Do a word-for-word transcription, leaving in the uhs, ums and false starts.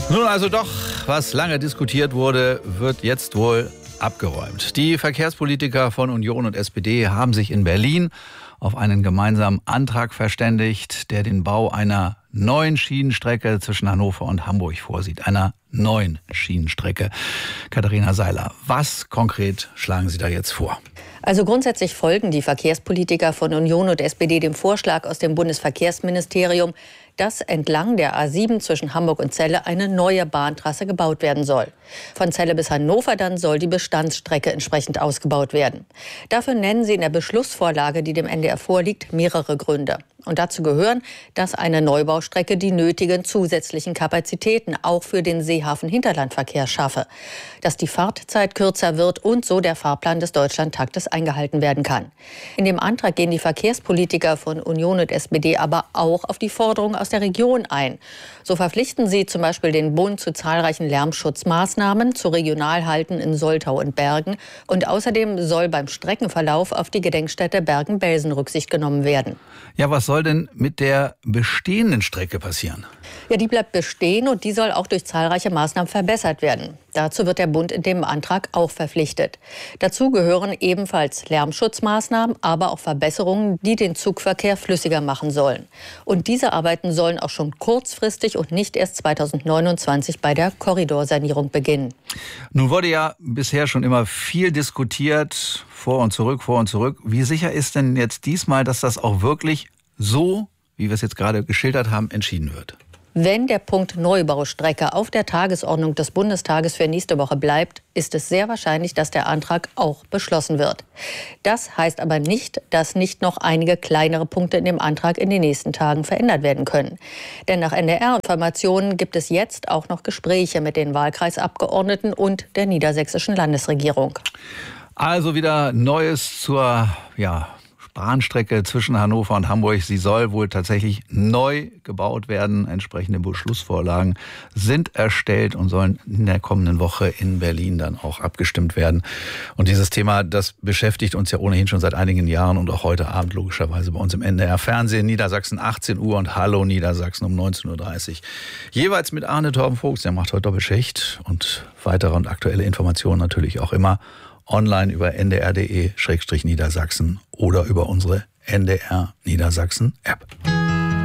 Nun also doch, was lange diskutiert wurde, wird jetzt wohl abgeräumt. Die Verkehrspolitiker von Union und S P D haben sich in Berlin auf einen gemeinsamen Antrag verständigt, der den Bau einer neuen Schienenstrecke zwischen Hannover und Hamburg vorsieht. Einer neuen Schienenstrecke. Katharina Seiler, was konkret schlagen Sie da jetzt vor? Also grundsätzlich folgen die Verkehrspolitiker von Union und S P D dem Vorschlag aus dem Bundesverkehrsministerium, dass entlang der A sieben zwischen Hamburg und Celle eine neue Bahntrasse gebaut werden soll. Von Celle bis Hannover dann soll die Bestandsstrecke entsprechend ausgebaut werden. Dafür nennen sie in der Beschlussvorlage, die dem N D R vorliegt, mehrere Gründe. Und dazu gehören, dass eine Neubaustrecke die nötigen zusätzlichen Kapazitäten auch für den Seehafen-Hinterlandverkehr schaffe, dass die Fahrtzeit kürzer wird und so der Fahrplan des Deutschlandtaktes eingehalten werden kann. In dem Antrag gehen die Verkehrspolitiker von Union und S P D aber auch auf die Forderungen aus der Region ein. So verpflichten sie zum Beispiel den Bund zu zahlreichen Lärmschutzmaßnahmen, zu Regionalhalten in Soltau und Bergen. Und außerdem soll beim Streckenverlauf auf die Gedenkstätte Bergen-Belsen Rücksicht genommen werden. Ja, was soll denn mit der bestehenden Strecke passieren? Ja, die bleibt bestehen und die soll auch durch zahlreiche Maßnahmen verbessert werden. Dazu wird der Bund in dem Antrag auch verpflichtet. Dazu gehören ebenfalls Lärmschutzmaßnahmen, aber auch Verbesserungen, die den Zugverkehr flüssiger machen sollen. Und diese Arbeiten sollen auch schon kurzfristig und nicht erst zweitausendneunundzwanzig bei der Korridorsanierung beginnen. Nun wurde ja bisher schon immer viel diskutiert, vor und zurück, vor und zurück. Wie sicher ist denn jetzt diesmal, dass das auch wirklich so, wie wir es jetzt gerade geschildert haben, entschieden wird? Wenn der Punkt Neubaustrecke auf der Tagesordnung des Bundestages für nächste Woche bleibt, ist es sehr wahrscheinlich, dass der Antrag auch beschlossen wird. Das heißt aber nicht, dass nicht noch einige kleinere Punkte in dem Antrag in den nächsten Tagen verändert werden können. Denn nach N D R-Informationen gibt es jetzt auch noch Gespräche mit den Wahlkreisabgeordneten und der niedersächsischen Landesregierung. Also wieder Neues zur, ja, Bahnstrecke zwischen Hannover und Hamburg. Sie soll wohl tatsächlich neu gebaut werden. Entsprechende Beschlussvorlagen sind erstellt und sollen in der kommenden Woche in Berlin dann auch abgestimmt werden. Und dieses Thema, das beschäftigt uns ja ohnehin schon seit einigen Jahren und auch heute Abend logischerweise bei uns im N D R-Fernsehen. Niedersachsen achtzehn Uhr und Hallo Niedersachsen um neunzehn Uhr dreißig. Jeweils mit Arne Torben-Vogts, der macht heute Doppelschicht. Und weitere und aktuelle Informationen natürlich auch immer online über n d r punkt d e Schrägstrich Niedersachsen oder über unsere N D R Niedersachsen App.